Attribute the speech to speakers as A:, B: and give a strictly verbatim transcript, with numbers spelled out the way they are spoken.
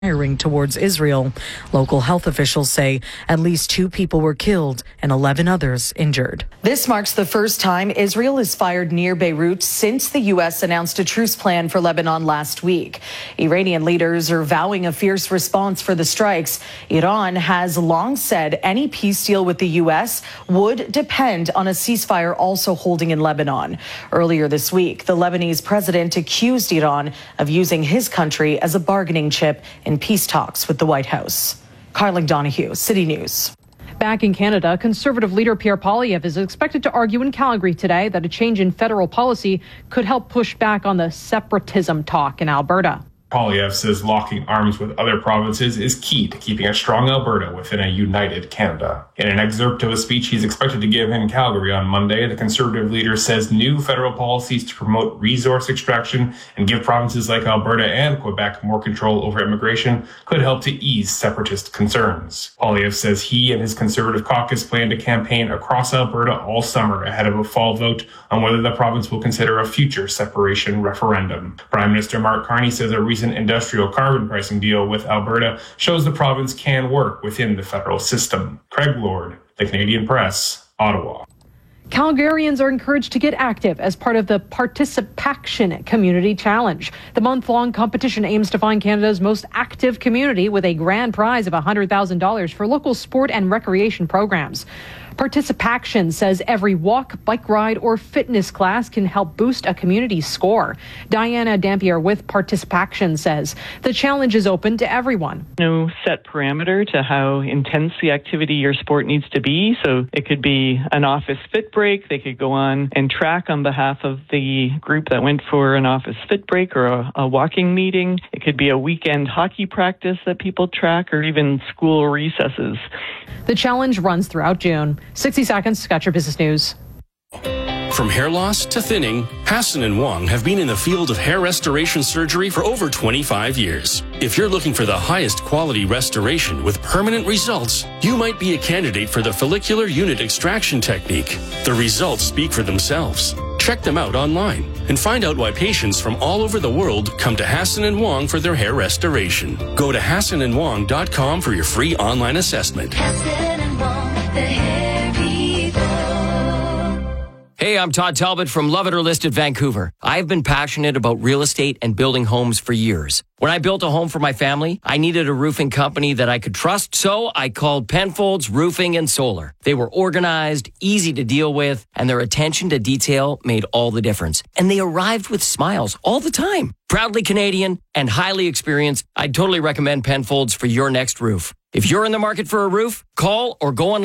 A: firing towards Israel. Local health officials say at least two people were killed and eleven others injured. This marks the first time Israel is fired near Beirut since the U S announced a truce plan for Lebanon last week. Iranian leaders are vowing a fierce response for the strikes. Iran has long said any peace deal with the U S would depend on a ceasefire also holding in Lebanon. Earlier this week, the Lebanese president accused Iran of using his country as a bargaining chip in peace talks with the White House. Carling Donahue, City News.
B: Back in Canada, Conservative leader Pierre Poilievre is expected to argue in Calgary today that a change in federal policy could help push back on the separatism talk in Alberta.
C: Poilievre says locking arms with other provinces is key to keeping a strong Alberta within a united Canada. In an excerpt of a speech he's expected to give in Calgary on Monday, the Conservative leader says new federal policies to promote resource extraction and give provinces like Alberta and Quebec more control over immigration could help to ease separatist concerns. Poilievre says he and his Conservative caucus plan to campaign across Alberta all summer ahead of a fall vote on whether the province will consider a future separation referendum. Prime Minister Mark Carney says a recent industrial carbon pricing deal with Alberta shows the province can work within the federal system. Craig Lord, The Canadian Press, Ottawa.
B: Calgarians are encouraged to get active as part of the Participaction Community Challenge. The month-long competition aims to find Canada's most active community with a grand prize of one hundred thousand dollars for local sport and recreation programs. Participaction says every walk, bike ride, or fitness class can help boost a community's score. Diana Dampier with Participaction says the challenge is open to everyone.
D: No set parameter to how intense the activity your sport needs to be. So it could be an office fit break. They could go on and track on behalf of the group that went for an office fit break or a, a walking meeting. It could be a weekend hockey practice that people track or even school recesses.
B: The challenge runs throughout June. sixty seconds, got your business news.
E: From hair loss to thinning, Hassan and Wong have been in the field of hair restoration surgery for over twenty-five years. If you're looking for the highest quality restoration with permanent results, you might be a candidate for the follicular unit extraction technique. The results speak for themselves. Check them out online and find out why patients from all over the world come to Hassan and Wong for their hair restoration. Go to hassan and wong dot com for your free online assessment.
F: Hassan and Wong, the hair people.
G: Hey, I'm Todd Talbot from Love It or List It Vancouver. I've been passionate about real estate and building homes for years. When I built a home for my family, I needed a roofing company that I could trust, so I called Penfolds Roofing and Solar. They were organized, easy to deal with, and their attention to detail made all the difference. And they arrived with smiles all the time. Proudly Canadian and highly experienced, I'd totally recommend Penfolds for your next roof. If you're in the market for a roof, call or go on